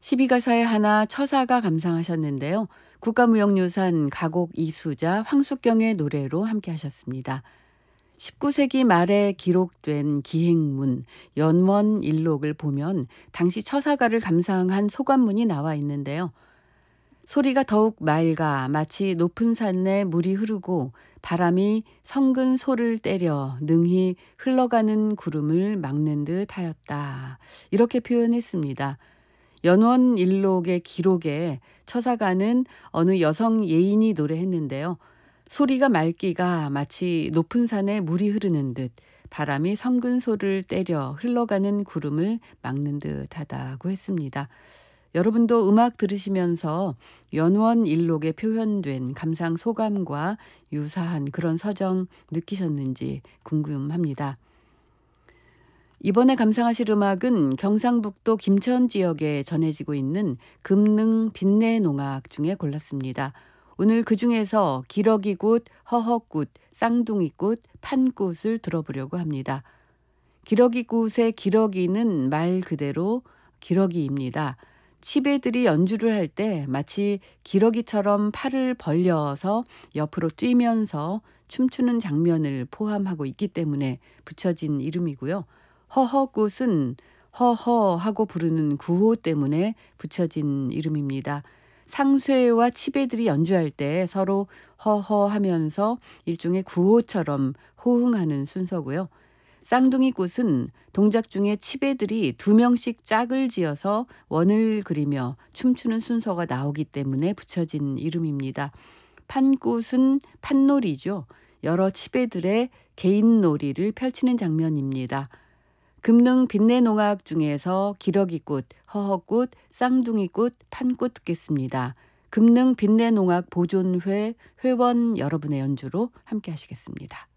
시비가사의 하나 처사가 감상하셨는데요. 국가무형유산 가곡 이수자 황숙경의 노래로 함께 하셨습니다. 19세기 말에 기록된 기행문 연원일록을 보면 당시 처사가를 감상한 소감문이 나와 있는데요. 소리가 더욱 맑아 마치 높은 산내 물이 흐르고 바람이 성근 소를 때려 능히 흘러가는 구름을 막는 듯 하였다. 이렇게 표현했습니다. 연원일록의 기록에 처사가는 어느 여성 예인이 노래했는데요. 소리가 맑기가 마치 높은 산에 물이 흐르는 듯 바람이 성근 소를 때려 흘러가는 구름을 막는 듯하다고 했습니다. 여러분도 음악 들으시면서 연원일록에 표현된 감상 소감과 유사한 그런 서정 느끼셨는지 궁금합니다. 이번에 감상하실 음악은 경상북도 김천 지역에 전해지고 있는 금능 빛내농악 중에 골랐습니다. 오늘 그 중에서 기러기꽃, 허허꽃, 쌍둥이꽃, 판꽃을 들어보려고 합니다. 기러기꽃의 기러기는 말 그대로 기러기입니다. 치배들이 연주를 할 때 마치 기러기처럼 팔을 벌려서 옆으로 뛰면서 춤추는 장면을 포함하고 있기 때문에 붙여진 이름이고요. 허허꽃은 허허하고 부르는 구호 때문에 붙여진 이름입니다. 상쇠와 치배들이 연주할 때 서로 허허하면서 일종의 구호처럼 호응하는 순서고요. 쌍둥이꽃은 동작 중에 치배들이 2명씩 짝을 지어서 원을 그리며 춤추는 순서가 나오기 때문에 붙여진 이름입니다. 판꽃은 판놀이죠. 여러 치배들의 개인 놀이를 펼치는 장면입니다. 금능 빛내농악 중에서 기러기꽃, 허허꽃, 쌍둥이꽃, 판꽃 듣겠습니다. 금능 빛내농악 보존회 회원 여러분의 연주로 함께 하시겠습니다.